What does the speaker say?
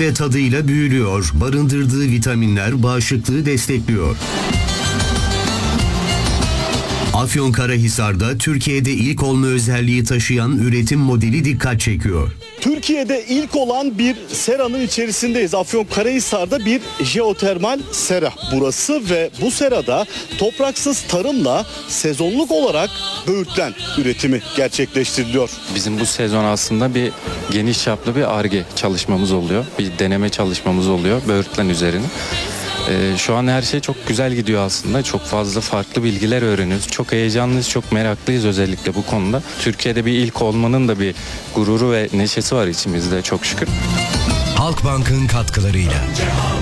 ve tadıyla büyülüyor. Barındırdığı vitaminler bağışıklığı destekliyor. Afyonkarahisar'da Türkiye'de ilk olma özelliği taşıyan üretim modeli dikkat çekiyor. Türkiye'de ilk olan bir seranın içerisindeyiz. Afyonkarahisar'da bir jeotermal sera burası ve bu serada topraksız tarımla sezonluk olarak böğürtlen üretimi gerçekleştiriliyor. Bizim bu sezon aslında bir geniş çaplı bir Ar-Ge çalışmamız oluyor. Bir deneme çalışmamız oluyor böğürtlen üzerine. Şu an her şey çok güzel gidiyor aslında. Çok fazla farklı bilgiler öğreniyoruz. Çok heyecanlıyız, çok meraklıyız özellikle bu konuda. Türkiye'de bir ilk olmanın da bir gururu ve neşesi var içimizde çok şükür. Halkbank'ın katkılarıyla.